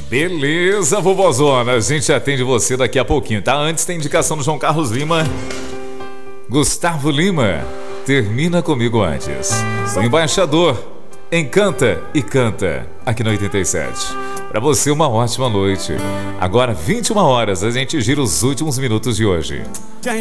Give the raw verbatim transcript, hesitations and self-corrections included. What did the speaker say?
Beleza, vovozona, a gente atende você daqui a pouquinho, tá? Antes tem indicação do João Carlos Lima. Gustavo Lima, termina comigo antes. O Embaixador, encanta e canta aqui no oitenta e sete. Pra você uma ótima noite. Agora vinte e uma horas, a gente gira os últimos minutos de hoje.